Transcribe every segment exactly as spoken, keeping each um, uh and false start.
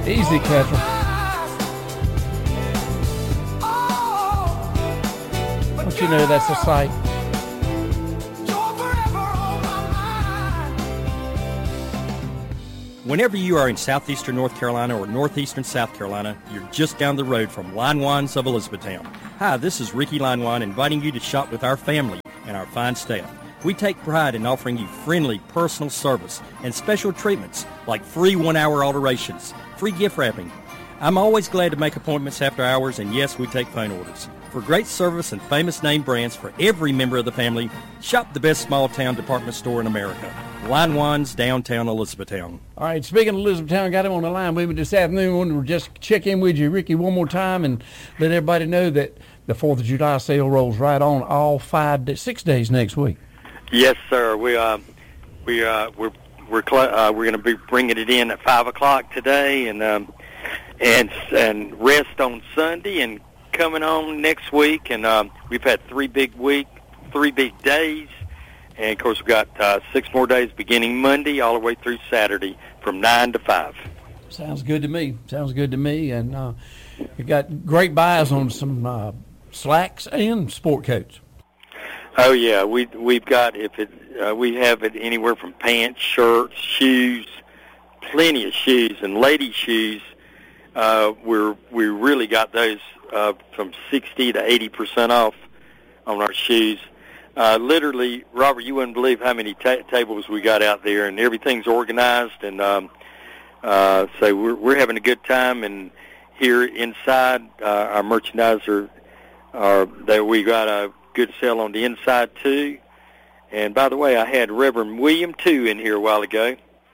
Easy, Ketchum. Don't you know that's a sight? Whenever you are in southeastern North Carolina or northeastern South Carolina, you're just down the road from Line Wines of Elizabethtown. Hi, this is Ricky Line Wine inviting you to shop with our family and our fine staff. We take pride in offering you friendly, personal service and special treatments like free one-hour alterations, free gift wrapping. I'm always glad to make appointments after hours, and yes, we take phone orders. For great service and famous name brands for every member of the family, shop the best small-town department store in America. Line Wines, downtown Elizabethtown. All right, speaking of Elizabethtown, got him on the line with me this afternoon. Wanted to just check in with you, Ricky, one more time and let everybody know that the fourth of July sale rolls right on all five, six days next week. Yes, sir. We uh, we uh, we're we're cl- uh, we're going to be bringing it in at five o'clock today, and um, and and rest on Sunday, and coming on next week. And um, we've had three big week, three big days. And, of course, we've got uh, six more days beginning Monday all the way through Saturday from nine to five. Sounds good to me. Sounds good to me. And uh, you got great buys on some uh, slacks and sport coats. Oh, yeah. We, we've got, if it, uh, we have it anywhere from pants, shirts, shoes, plenty of shoes. And lady shoes, uh, we're, we really got those uh, from sixty to eighty percent off on our shoes. Uh, literally, Robert, you wouldn't believe how many ta- tables we got out there, and everything's organized, and um, uh, so we're we're having a good time. And here inside, uh, our merchandiser, are that we got a good sale on the inside too. And by the way, I had Reverend William Two in here a while ago.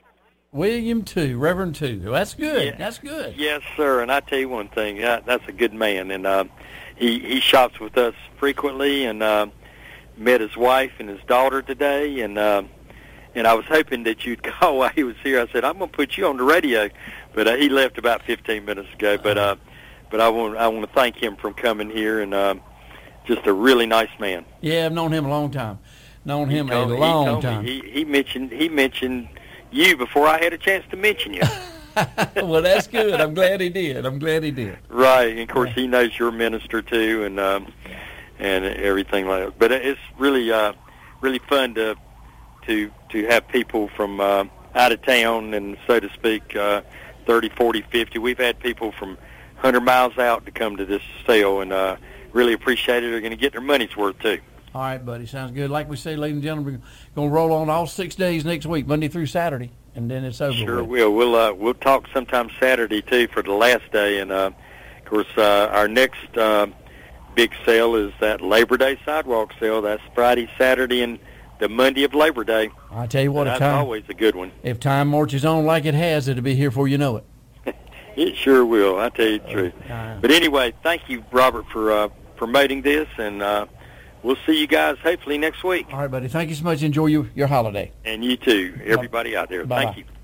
William Two, Reverend Two. That's good. Yeah. That's good. Yes, sir. And I tell you one thing, that, that's a good man, and uh, he he shops with us frequently, and. Uh, met his wife and his daughter today, and uh, and I was hoping that you'd call while he was here. I said, I'm going to put you on the radio, but uh, he left about fifteen minutes ago. But uh, but I want I want to thank him for coming here, and uh, just a really nice man. Yeah, I've known him a long time. Known him told, a long he told time. Me, he, he mentioned he mentioned you before I had a chance to mention you. Well, that's good. I'm glad he did. I'm glad he did. Right, and of course he knows you're a minister too, and. Um, and everything like that. But it's really, uh, really fun to to to have people from uh, out of town, and so to speak, uh, thirty, forty, fifty. We've had people from one hundred miles out to come to this sale, and uh, really appreciate it. They're going to get their money's worth, too. All right, buddy. Sounds good. Like we say, ladies and gentlemen, we're going to roll on all six days next week, Monday through Saturday, and then it's over. Sure with. will. We'll uh, we'll talk sometime Saturday, too, for the last day. And, uh, of course, uh, our next uh, big sale is that Labor Day sidewalk sale. That's Friday, Saturday, and the Monday of Labor Day. I tell you what, that's time, always a good one. If time marches on like it has, it'll be here before you know it. It sure will. I tell you the truth. Uh, but anyway, thank you, Robert, for uh, promoting this, and uh, we'll see you guys hopefully next week. All right, buddy. Thank you so much. Enjoy your, your holiday. And you too, everybody out there. Bye-bye. Thank you.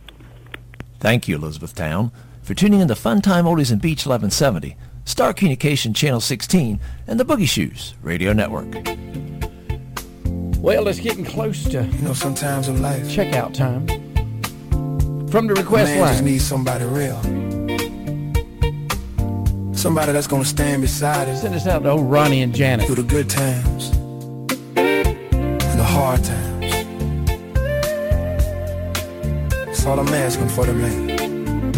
Thank you, Elizabethtown, for tuning in to Funtime Oldies and Beach eleven seventy. Star Communication Channel sixteen, and the Boogie Shoes Radio Network. Well, it's getting close to you know sometimes in life checkout time. From the request man line, just needs somebody real, somebody that's gonna stand beside him. Send us out to old Ronnie and Janet through the good times and the hard times. That's all I'm asking for the man.